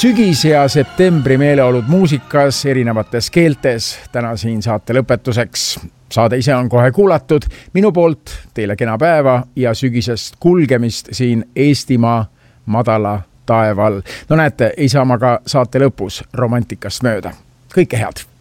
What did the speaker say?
Sügis ja septembri meeleolud muusikas erinevates keeltes täna siin saate lõpetuseks. Saade ise on kohe kuulatud. Minu poolt teile kena päeva ja sügisest kulgemist siin Eestimaa madala taeval. No näete, ei saa ma ka saate lõpus romantikast mööda. Kõike head!